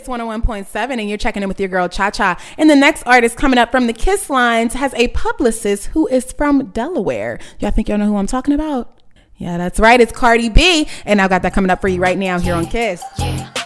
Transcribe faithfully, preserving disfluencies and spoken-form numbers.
Kiss one oh one point seven, and you're checking in with your girl Cha Cha. And the next artist coming up from the Kiss lines has a publicist who is from Delaware. Y'all think y'all know who I'm talking about? Yeah, that's right. It's Cardi B. And I got that coming up for you right now here on Kiss.